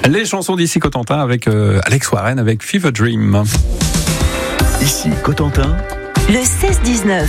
Les chansons d'ici Cotentin avec Alex Warren avec Fever Dream. Ici Cotentin, le 16-19.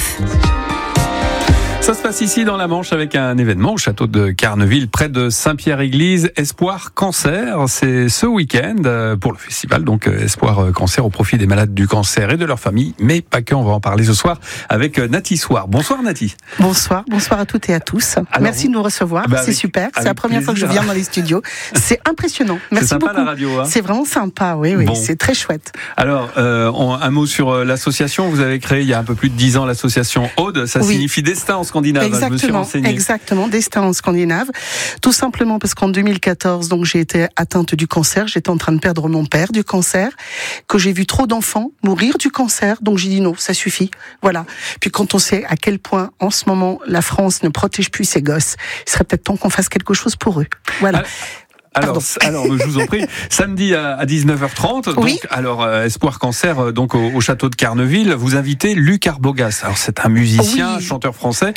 Ça se passe ici dans la Manche avec un événement au château de Carneville, près de Saint-Pierre-Église. Espoir Cancer, c'est ce week-end pour le festival. Donc Espoir Cancer au profit des malades du cancer et de leur famille. Mais pas que, on va en parler ce soir avec Nati Soir. Bonsoir Nati. Bonsoir à toutes et à tous. Alors, merci de nous recevoir, c'est super. C'est la première fois que je viens dans les studios. C'est impressionnant. Merci sympa, beaucoup. La radio, hein. C'est vraiment sympa, oui, bon. C'est très chouette. Alors, un mot sur l'association. Vous avez créé il y a un peu plus de 10 ans l'association Aude. Ça signifie destin en scandinave. Exactement, destin en scandinave. Tout simplement parce qu'en 2014, donc j'ai été atteinte du cancer. J'étais en train de perdre mon père du cancer, que j'ai vu trop d'enfants mourir du cancer. Donc j'ai dit non, ça suffit. Voilà. Puis quand on sait à quel point en ce moment la France ne protège plus ses gosses, il serait peut-être temps qu'on fasse quelque chose pour eux. Voilà. Alors, je vous en prie, samedi à 19h30, donc, oui. Espoir Cancer, donc au château de Carneville, vous invitez Luc Arbogast. Alors, c'est un musicien, chanteur français,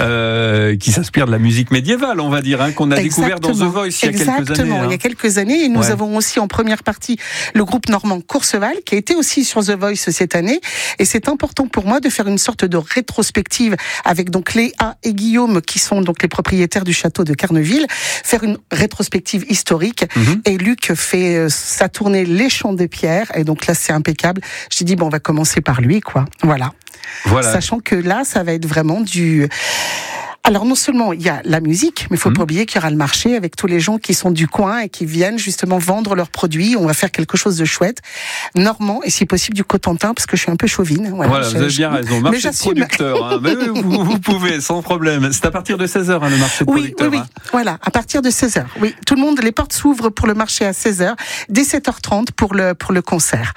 qui s'inspire de la musique médiévale, on va dire, qu'on a découvert dans The Voice il y a quelques années. Exactement, il y a quelques années, et nous avons aussi en première partie le groupe normand Courseval, qui a été aussi sur The Voice cette année, et c'est important pour moi de faire une sorte de rétrospective avec donc Léa et Guillaume, qui sont donc les propriétaires du château de Carneville, faire une rétrospective historique. Et Luc fait sa tournée Les Chants des Pierres, et donc là c'est impeccable. J'ai dit on va commencer par lui, quoi. Voilà. Sachant que là ça va être vraiment du... Alors non seulement il y a la musique, mais il faut pas oublier qu'il y aura le marché avec tous les gens qui sont du coin et qui viennent justement vendre leurs produits. On va faire quelque chose de chouette, normand et si possible du Cotentin, parce que je suis un peu chauvine. Voilà, vous avez bien raison. Marché de producteurs, mais vous pouvez sans problème. C'est à partir de 16h le marché de producteurs. Oui. Voilà, à partir de 16h. Oui, tout le monde, les portes s'ouvrent pour le marché à 16h, dès 7h30 pour le concert.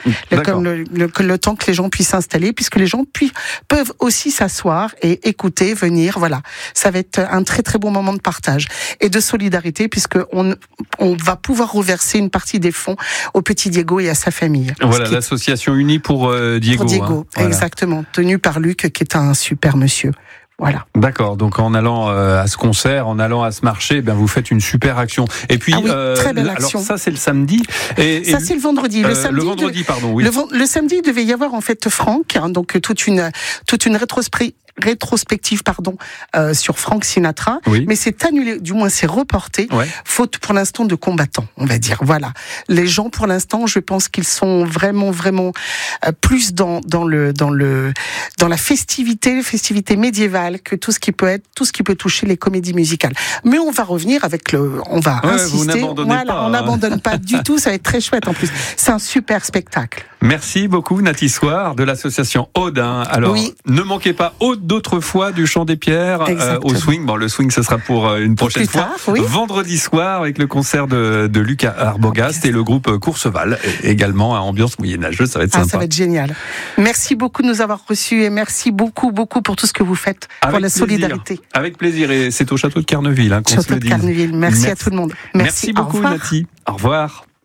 Le temps que les gens puissent s'installer, puisque les gens peuvent aussi s'asseoir et écouter, venir. Voilà. Ça va être un très très bon moment de partage et de solidarité, puisque on va pouvoir reverser une partie des fonds au petit Diego et à sa famille. Voilà, l'association unie pour Diego. Pour Diego, exactement, tenue par Luc, qui est un super monsieur. Voilà. D'accord. Donc en allant à ce concert, en allant à ce marché, vous faites une super action. Et puis très belle action. Alors ça c'est le samedi. Ça c'est le vendredi. Le vendredi, pardon. Oui. Le samedi, il devait y avoir en fait Franck, donc toute une rétrospective sur Frank Sinatra, mais c'est annulé, du moins c'est reporté, faute pour l'instant de combattants, on va dire. Voilà. Les gens pour l'instant, je pense qu'ils sont vraiment plus dans la festivité médiévale que tout ce qui peut toucher les comédies musicales. Mais on va revenir on va insister. Vous on n'abandonne pas du tout, ça va être très chouette en plus. C'est un super spectacle. Merci beaucoup Nati Soir de l'association Aude. Alors ne manquez pas Aude d'autrefois du Chant des Pierres au swing. Le swing ce sera pour une prochaine fois. Vendredi soir avec le concert de Luc Arbogast et le groupe Courseval, également à ambiance moyenâgeuse, ça va être sympa. Ça va être génial. Merci beaucoup de nous avoir reçus et merci beaucoup pour tout ce que vous faites pour la solidarité. Avec plaisir, et c'est au château de Carneville qu'on se le dise. Château de Carneville, merci à tout le monde. Merci beaucoup Nati. Au revoir.